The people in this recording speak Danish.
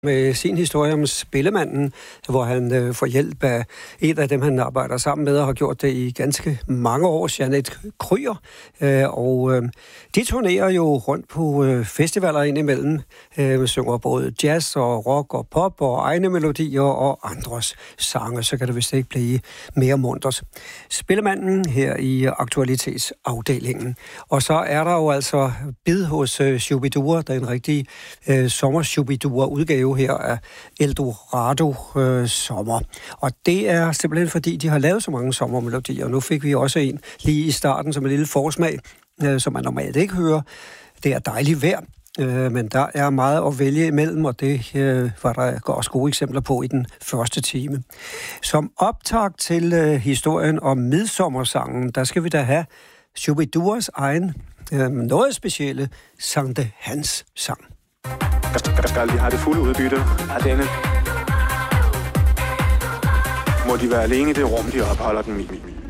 med sin historie om Spillemanden, hvor han får hjælp af en af dem, han arbejder sammen med, og har gjort det i ganske mange år, Jeanette Kryer. De turnerer jo rundt på festivaler indimellem, synger både jazz og rock og pop og egne melodier og andres sange, så kan det vist ikke blive mere muntert. Spillemanden her i aktualitetsafdelingen. Og så er der jo altså bid hos Shubidua, der er en rigtig sommer-Shubidua-udgave her af Eldorado sommer. Og det er simpelthen fordi, de har lavet så mange sommermelodier. Nu fik vi også en lige i starten som en lille forsmag, som man normalt ikke hører. Det er dejligt vejr, men der er meget at vælge imellem, og det var der også gode eksempler på i den første time. Som optakt til historien om midsommersangen, der skal vi da have Shubiduas egen noget specielle Sankt Hans sang. Skal de have det fulde udbytte af denne? Må de være alene i det rum, de opholder den i?